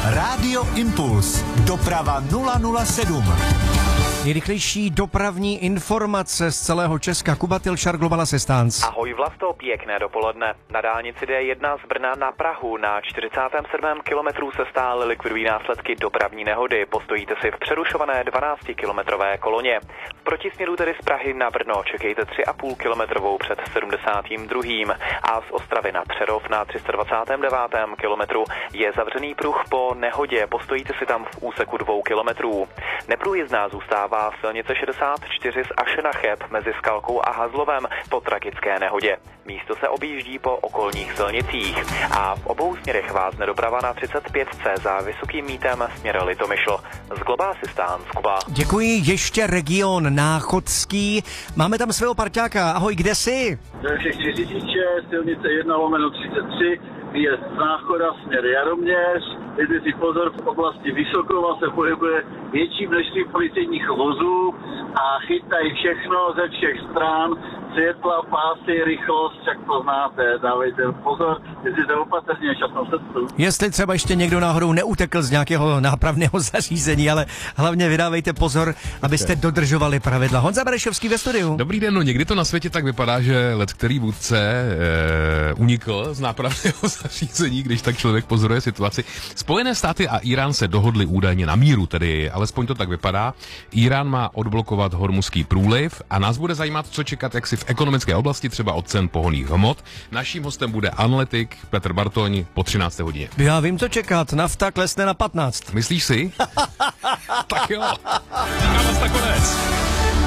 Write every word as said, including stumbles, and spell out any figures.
Rádio Impuls. Doprava nula nula sedm. Nejrychlejší dopravní informace z celého Česka. Kuba Tilšar, Global Assistance. Ahoj Vlasto, pěkné dopoledne. Na dálnici D jedna z Brna na Prahu na čtyřicátém sedmém kilometru se stále likvidují následky dopravní nehody. Postojíte si v přerušované dvanáctikilometrové koloně. V protisměru tedy z Prahy na Brno čekejte tři a půl kilometrovou před sedmdesátým druhým a z Ostravy na Přerov na tři sta dvacátém devátém kilometru je zavřený pruh po nehodě. Postojíte si tam v úseku dvou kilometrů. Neprůjezdná zůstává silnice šedesát čtyři z Ašenacheb mezi Skalkou a Hazlovem po tragické nehodě. Místo se objíždí po okolních silnicích a v obou směrech vázne doprava na třicet pět C za Vysokým Mítem směr Litomyšl. Z Global Assistance, Kuba. Děkuji, ještě region Náchodský. Máme tam svého parťáka. Ahoj, kde jsi? Takže chci říct, že silnice jedna lomeno třicet tři je z Náchoda směr Jaroměř. Dejte si pozor, v oblasti Vysokova se pohybuje větší množství policejních vozů a chytají všechno ze všech stran. Světla, pásy, rychlost, jak to znáte, dávejte pozor, jezdíte opatrně, časnou cestu. Jestli třeba ještě někdo náhodou neutekl z nějakého nápravného zařízení, ale hlavně vydávejte pozor, abyste dodržovali pravidla. Honza Berešovský ve studiu. Dobrý den, no někdy to na světě tak vypadá, že leckterý vůdce e, unikl z nápravného zařízení, když tak člověk pozoruje situaci. Spojené státy a Irán se dohodli údajně na míru, tedy alespoň to tak vypadá. Irán má odblokovat Hormuzský průliv a nás bude zajímat, co čekat, jak si v ekonomické oblasti, třeba od cen pohonných hmot. Naším hostem bude analytik Petr Bartoň po třinácté hodině. Já vím, co čekat. Nafta klesne na patnáct. Myslíš si? Tak jo. Čeká vás na konec.